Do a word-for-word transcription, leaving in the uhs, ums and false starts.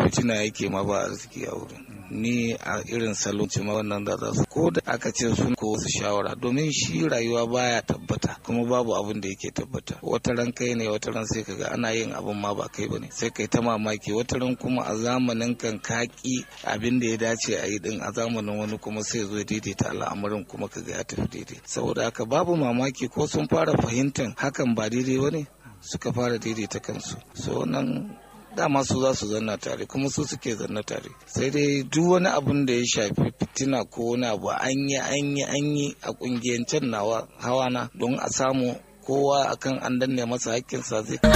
fitina yake ma ba arziki a wurin. Ni a irin salon ma wannan da za su ko da aka ce sun ko su shawara, domin shi rayuwa baya tabbata kuma babu abin da yake tabbata. Wata ran kai ne, wata ran sai kaga ana yin abin ma ba kai bane, sai kai ta mamaki. Wata ran kuma a zamanin kan kaki abin da ya dace a yi din, a zamanin wani kuma sai zo daidaita al'amarin kuma kaga ya tafi daidai. Saboda haka babu mamaki ko sun fara fahimtar hakan ba daidai bane, suka fara daidaita kansu. So wannan dama su za su zanna tare kuma su suke zanna tare. Sai dai duk wani abun da ya shafi fitina ko wani abu an yi an yi an yi a kungiyancen nawa hawana don a samu kowa akan an danne masa hakkinsa zai